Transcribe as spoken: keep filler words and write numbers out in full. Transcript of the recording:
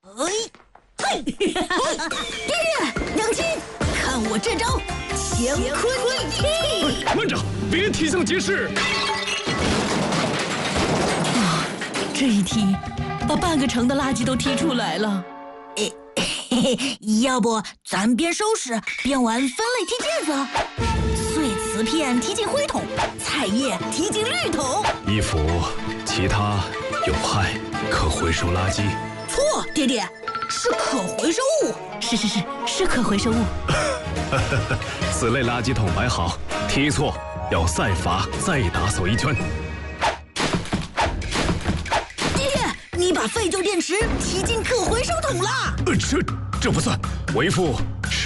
嘿，嘿，爹爹，娘亲，看我这招乾坤一踢！ 慢着，别踢向街市！ 啊，这一踢，把半个城的垃圾都踢出来了。 嘿嘿，要不咱边收拾边玩分类踢毽子？碎瓷片踢进灰桶，菜叶踢进绿桶。 衣服、其他有害可回收垃圾。 错，爹爹，是可回收物。 是是是，是可回收物。 此类垃圾桶摆好，踢错要再罚再打扫一圈。 爹爹，你把废旧电池踢进可回收桶了。 呃，这这不算，为父